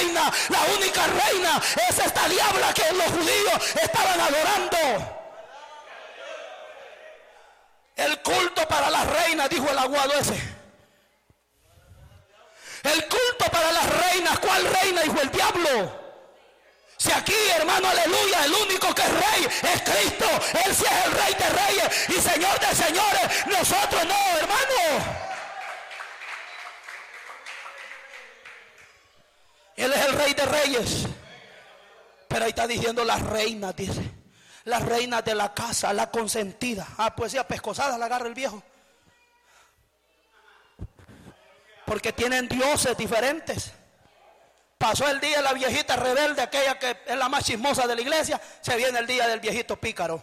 reina. La única reina es esta diabla que los judíos estaban adorando. El culto para las reinas, dijo el aguado ese. El culto para las reinas. ¿Cuál reina? Dijo el diablo. Si aquí, hermano, aleluya, el único que es rey es Cristo. Él sí es el rey de reyes y señor de señores. Nosotros no, hermano. Él es el rey de reyes. Pero ahí está diciendo las reinas, dice. Las reinas de la casa, la consentida. Ah, pues sí, a pescosadas la agarra el viejo. Porque tienen dioses diferentes. Pasó el día de la viejita rebelde, aquella que es la más chismosa de la iglesia. Se viene el día del viejito pícaro.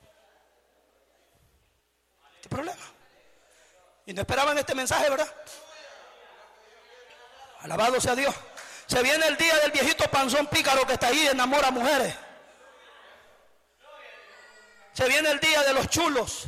¿Qué problema? Y no esperaban este mensaje, ¿verdad? Alabado sea Dios. Se viene el día del viejito panzón pícaro que está ahí y enamora a mujeres. Se viene el día de los chulos.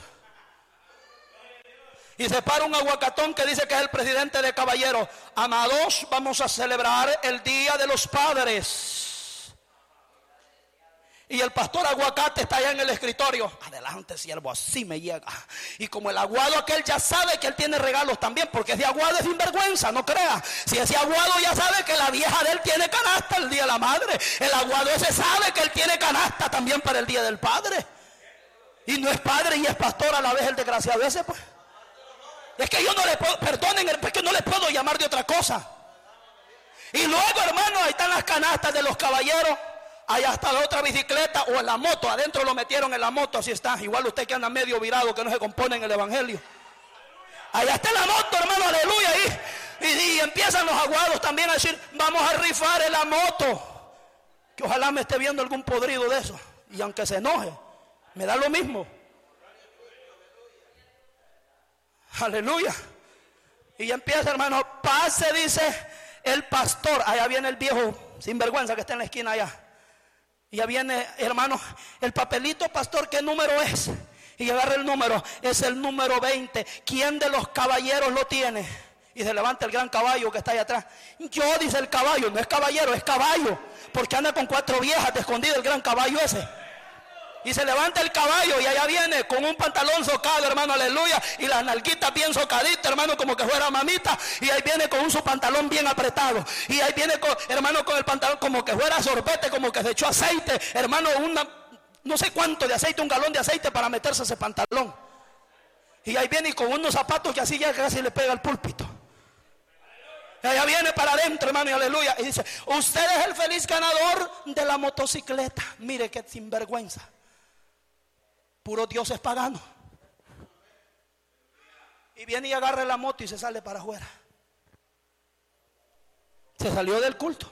Y se para un aguacatón que dice que es el presidente de caballeros. Amados, vamos a celebrar el día de los padres. Y el pastor aguacate está allá en el escritorio. Adelante, siervo, así me llega. Y como el aguado aquel ya sabe que él tiene regalos también, porque ese aguado es sinvergüenza, no crea. Si ese aguado ya sabe que la vieja de él tiene canasta el día de la madre, el aguado ese sabe que él tiene canasta también para el día del padre. Y no es padre y es pastor a la vez el desgraciado ese, pues. Es que yo no le puedo, perdonen, es que no le puedo llamar de otra cosa. Y luego, hermano, ahí están las canastas de los caballeros. Allá está la otra bicicleta o en la moto. Adentro lo metieron en la moto, así está. Igual usted que anda medio virado, que no se compone en el evangelio. Allá está la moto, hermano, aleluya. Y empiezan los aguados también a decir, vamos a rifar en la moto. Que ojalá me esté viendo algún podrido de eso. Y aunque se enoje, me da lo mismo. Aleluya. Y ya empieza, hermano, pase, dice el pastor. Allá viene el viejo sinvergüenza que está en la esquina allá. Y ya viene, hermano, el papelito, pastor, ¿qué número es? Y agarra el número, es el número 20. ¿Quién de los caballeros lo tiene? Y se levanta el gran caballo que está allá atrás. Yo, dice el caballo, no es caballero, es caballo. Porque anda con 4 viejas de escondido el gran caballo ese. Y se levanta el caballo y allá viene con un pantalón socado, hermano, aleluya. Y las nalguitas bien socaditas, hermano, como que fuera mamita. Y ahí viene con su pantalón bien apretado. Y ahí viene, hermano, con el pantalón como que fuera sorbete, como que se echó aceite. Hermano, no sé cuánto de aceite, un galón de aceite para meterse ese pantalón. Y ahí viene con unos zapatos que así ya casi le pega al púlpito. Y allá viene para adentro, hermano, y aleluya. Y dice, usted es el feliz ganador de la motocicleta. Mire qué sinvergüenza. Puros dioses paganos. Y viene y agarra la moto y se sale para afuera. Se salió del culto.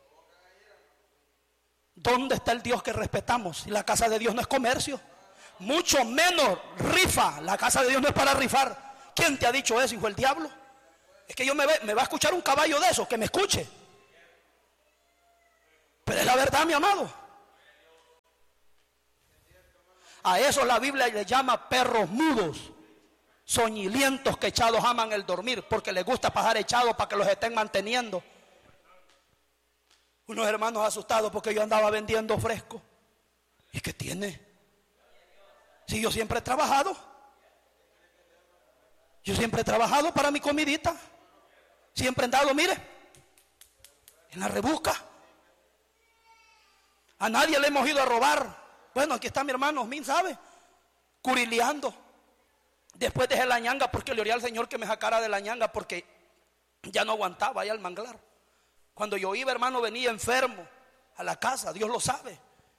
¿Dónde está el Dios que respetamos? Y la casa de Dios no es comercio. Mucho menos rifa. La casa de Dios no es para rifar. ¿Quién te ha dicho eso, hijo del diablo? Es que me va a escuchar un caballo de esos, que me escuche. Pero es la verdad, mi amado. A eso la Biblia le llama perros mudos, soñolientos que echados aman el dormir, porque les gusta pasar echados para que los estén manteniendo. Unos hermanos asustados porque yo andaba vendiendo fresco. ¿Y qué tiene? Si yo siempre he trabajado. Yo siempre he trabajado para mi comidita. Siempre he andado, mire, en la rebusca. A nadie le hemos ido a robar. Bueno, aquí está mi hermano Osmin, ¿sabe? Curileando. Después dejé la ñanga porque le oré al Señor que me sacara de la ñanga porque ya no aguantaba allá el manglar. Cuando yo iba, hermano, venía enfermo a la casa, Dios lo sabe.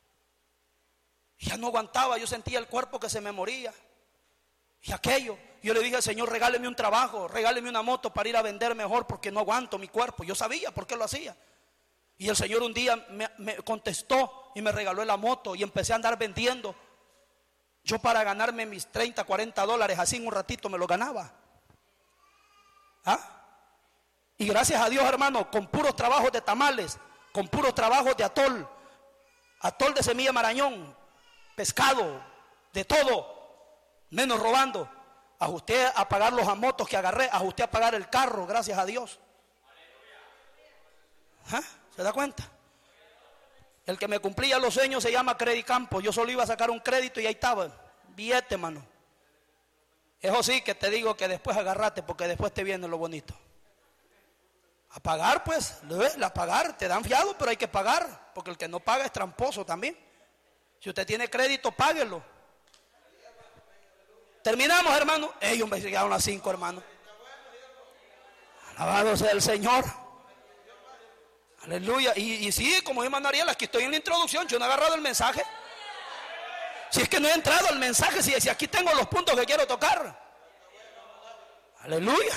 Ya no aguantaba, yo sentía el cuerpo que se me moría. Y aquello, yo le dije al Señor, regáleme un trabajo, regáleme una moto para ir a vender mejor porque no aguanto mi cuerpo. Yo sabía por qué lo hacía. Y el Señor un día me contestó y me regaló la moto y empecé a andar vendiendo. Yo para ganarme mis 30, 40 dólares, así en un ratito me lo ganaba. ¿Ah? Y gracias a Dios, hermano, con puros trabajos de tamales, con puros trabajos de atol de semilla marañón, pescado, de todo, menos robando. Ajusté a pagar los amotos que agarré, ajusté a pagar el carro, gracias a Dios. ¿Ah? ¿Se da cuenta? El que me cumplía los sueños se llama Credit Campos. Yo solo iba a sacar un crédito y ahí estaba, billete, mano. Eso sí que te digo que después agarrate, porque después te viene lo bonito. A pagar, pues, a pagar, te dan fiado, pero hay que pagar, porque el que no paga es tramposo también. Si usted tiene crédito, páguelo. Terminamos, hermano. Ellos me llegaron a las 5, hermano. Alabado sea el Señor. Aleluya. Y sí, como dice Ariel, aquí estoy en la introducción. Yo no he agarrado el mensaje. Si es que no he entrado al mensaje, si aquí tengo los puntos que quiero tocar. Aleluya.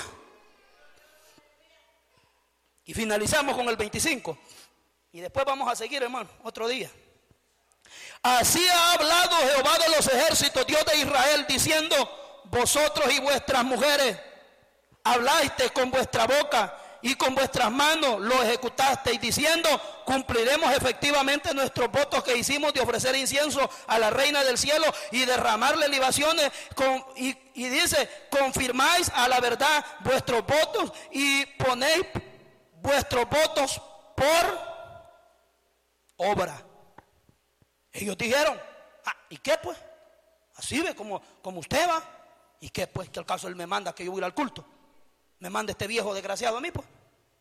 Y finalizamos con el 25. Y después vamos a seguir, hermano, otro día. Así ha hablado Jehová de los ejércitos, Dios de Israel, diciendo: vosotros y vuestras mujeres hablasteis con vuestra boca y con vuestras manos lo ejecutasteis, diciendo: cumpliremos efectivamente nuestros votos que hicimos de ofrecer incienso a la reina del cielo y derramarle libaciones. Y dice: confirmáis a la verdad vuestros votos y ponéis vuestros votos por obra. Ellos dijeron: ¿y qué pues? Así ve como usted va. ¿Y qué pues? Que al caso él me manda que yo voy a ir al culto. Me manda este viejo desgraciado a mí, pues.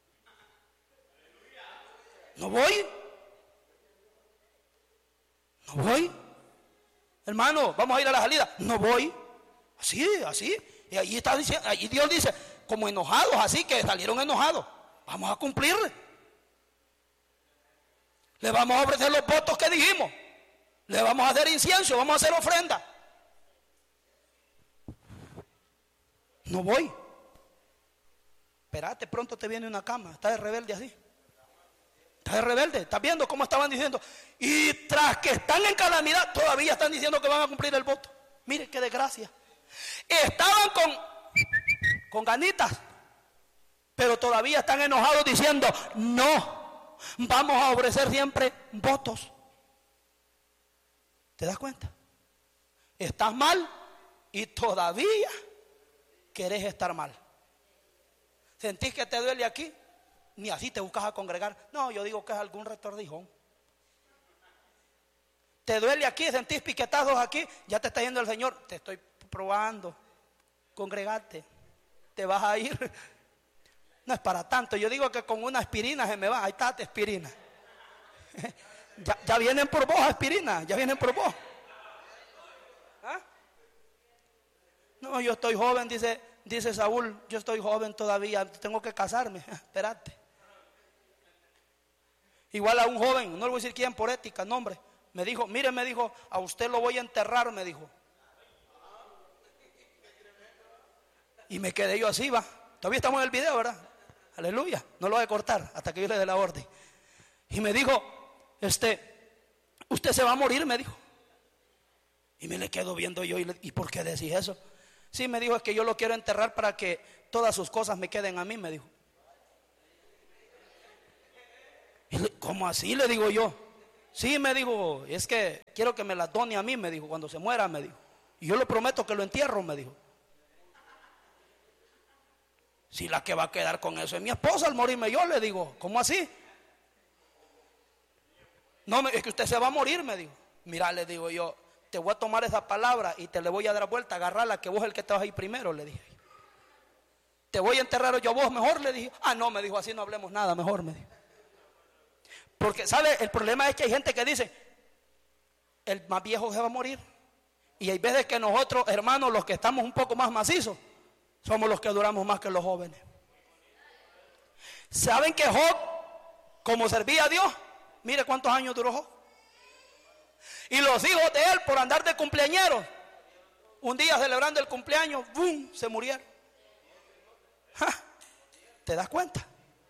No voy. No voy. Hermano, vamos a ir a la salida. No voy. Así. Y ahí está diciendo, allí Dios dice, como enojados, así que salieron enojados. Vamos a cumplirle. Le vamos a ofrecer los votos que dijimos. Le vamos a hacer incienso, vamos a hacer ofrenda. No voy. Espérate, pronto te viene una cama. Estás de rebelde así. Estás de rebelde. ¿Estás viendo cómo estaban diciendo? Y tras que están en calamidad, todavía están diciendo que van a cumplir el voto. Mire qué desgracia. Estaban con ganitas, pero todavía están enojados diciendo: no, vamos a ofrecer siempre votos. ¿Te das cuenta? Estás mal y todavía querés estar mal. ¿Sentís que te duele aquí? Ni así te buscas a congregar. No, yo digo que es algún retordijón. ¿Te duele aquí? ¿Sentís piquetazos aquí? Ya te está yendo el Señor. Te estoy probando. Congregate. Te vas a ir. No es para tanto. Yo digo que con una aspirina se me va. Ahí está, aspirina. Ya vienen por vos, aspirina. Ya vienen por vos. ¿Ah? No, yo estoy joven, dice Saúl. Yo estoy joven todavía. Tengo que casarme. Espérate. Igual a un joven, no le voy a decir quién por ética, nombre. Me dijo, mire, me dijo, a usted lo voy a enterrar, me dijo. Y me quedé yo así, va. Todavía estamos en el video, ¿verdad? Aleluya. No lo voy a cortar hasta que yo le dé la orden. Y me dijo, usted se va a morir, me dijo. Y me le quedo viendo yo, ¿y por qué decís eso? Sí, me dijo, es que yo lo quiero enterrar para que todas sus cosas me queden a mí, me dijo. ¿Cómo así? Le digo yo. Sí, me dijo, es que quiero que me las done a mí, me dijo, cuando se muera, me dijo. Y yo le prometo que lo entierro, me dijo. Si la que va a quedar con eso es mi esposa al morirme yo, le digo, ¿cómo así? No, es que usted se va a morir, me dijo. Mira, le digo yo, te voy a tomar esa palabra y te le voy a dar vuelta, agarrarla, que vos es el que te vas a ir primero, le dije. Te voy a enterrar yo a vos mejor, le dije. No, me dijo, así no hablemos nada, mejor, me dijo. Porque, ¿sabe? El problema es que hay gente que dice, el más viejo se va a morir. Y hay veces que nosotros, hermanos, los que estamos un poco más macizos, somos los que duramos más que los jóvenes. ¿Saben que Job, como servía a Dios, mire cuántos años duró Job? Y los hijos de él, por andar de cumpleañeros, un día celebrando el cumpleaños, ¡bum!, se murieron. ¡Ja! ¿Te das cuenta?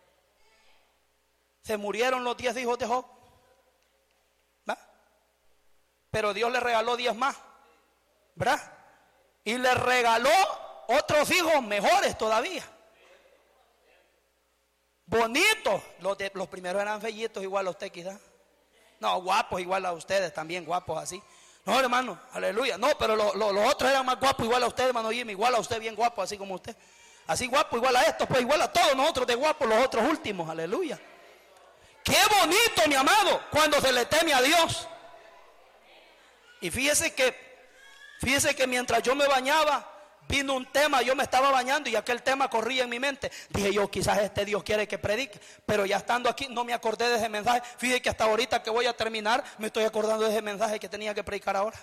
Se murieron los 10 hijos de Job. ¿Va? Pero Dios le regaló 10 más. ¿Verdad? Y le regaló otros hijos mejores todavía. Bonitos. Los primeros eran fellitos igual a usted quizás. No, guapos igual a ustedes también, guapos así. No, hermano, aleluya. No, pero los otros eran más guapos igual a usted, hermano Jimmy. Igual a usted, bien guapo, así como usted. Así guapo igual a estos, pues igual a todos nosotros de guapos, los otros últimos, aleluya. Qué Qué bonito, mi amado, cuando se le teme a Dios. Y fíjese que mientras yo me bañaba, vino un tema, yo me estaba bañando y aquel tema corría en mi mente. Dije yo, quizás este Dios quiere que predique, pero ya estando aquí no me acordé de ese mensaje. Fíjese que hasta ahorita que voy a terminar me estoy acordando de ese mensaje que tenía que predicar ahora.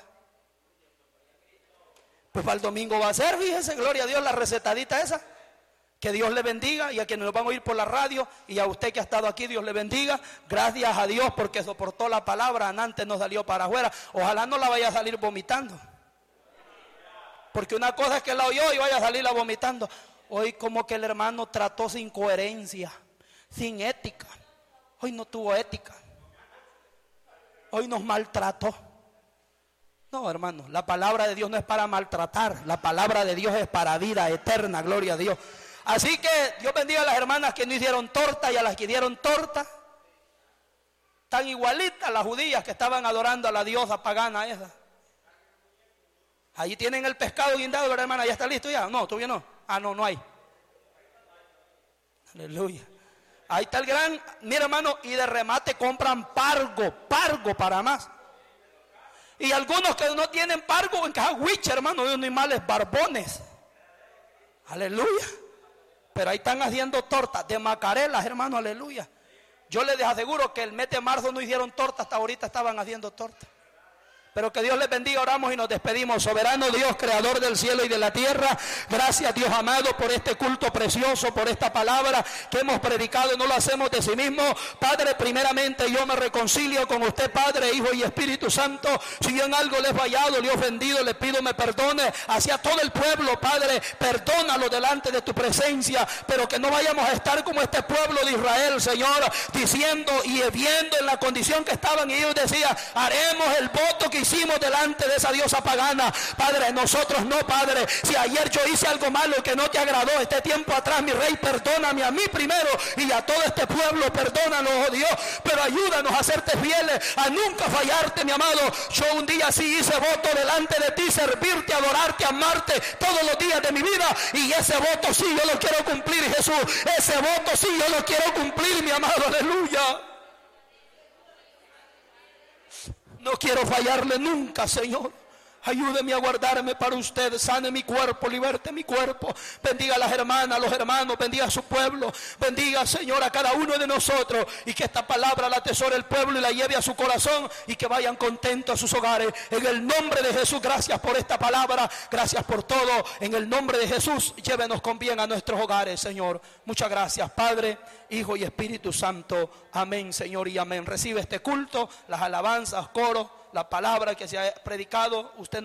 Pues para el domingo va a ser, fíjese, gloria a Dios, la recetadita esa. Que Dios le bendiga, y a quienes nos van a oír por la radio y a usted que ha estado aquí, Dios le bendiga. Gracias a Dios porque soportó la palabra, antes no salió para afuera. Ojalá no la vaya a salir vomitando. Porque una cosa es que la oyó y vaya a salirla vomitando. Hoy como que el hermano trató sin coherencia, sin ética. Hoy no tuvo ética. Hoy nos maltrató. No, hermano, la palabra de Dios no es para maltratar. La palabra de Dios es para vida eterna, gloria a Dios. Así que Dios bendiga a las hermanas que no hicieron torta y a las que dieron torta. Tan igualitas las judías que estaban adorando a la diosa pagana esa. Allí tienen el pescado guindado, ¿verdad, hermana? ¿Ya está listo ya? No, todavía no. Ah, no, no hay. Aleluya. Ahí está el gran, mira, hermano, y de remate compran pargo para más. Y algunos que no tienen pargo en cajahuiche, hermano, de animales barbones. Aleluya. Pero ahí están haciendo tortas de macarelas, hermano, aleluya. Yo les aseguro que el mes de marzo no hicieron tortas, hasta ahorita estaban haciendo tortas. Pero que Dios les bendiga, oramos y nos despedimos. Soberano Dios, creador del cielo y de la tierra, gracias Dios amado por este culto precioso, por esta palabra que hemos predicado, no lo hacemos de sí mismo. Padre, primeramente yo me reconcilio con usted, Padre, Hijo y Espíritu Santo. Si yo en algo le he fallado, le he ofendido, le pido me perdone hacia todo el pueblo, Padre, perdónalo delante de tu presencia, pero que no vayamos a estar como este pueblo de Israel, Señor, diciendo y viendo en la condición que estaban, y ellos decían, haremos el voto que hicimos delante de esa diosa pagana. Padre, nosotros no, Padre. Si ayer yo hice algo malo que no te agradó, este tiempo atrás, mi Rey, perdóname a mí primero y a todo este pueblo, perdónalo, oh Dios, pero ayúdanos a serte fieles, a nunca fallarte, mi amado. Yo un día sí hice voto delante de ti, servirte, adorarte, amarte todos los días de mi vida, y ese voto sí yo lo quiero cumplir, Jesús. Ese voto sí yo lo quiero cumplir, mi amado, aleluya. No quiero fallarle nunca, Señor. Ayúdeme a guardarme para usted, sane mi cuerpo, liberte mi cuerpo. Bendiga a las hermanas, a los hermanos, bendiga a su pueblo. Bendiga, Señor, a cada uno de nosotros, y que esta palabra la atesore el pueblo y la lleve a su corazón, y que vayan contentos a sus hogares. En el nombre de Jesús, gracias por esta palabra, gracias por todo. En el nombre de Jesús, llévenos con bien a nuestros hogares, Señor. Muchas gracias, Padre, Hijo y Espíritu Santo. Amén, Señor, y amén. Recibe este culto, las alabanzas, coros, la palabra que se ha predicado. Usted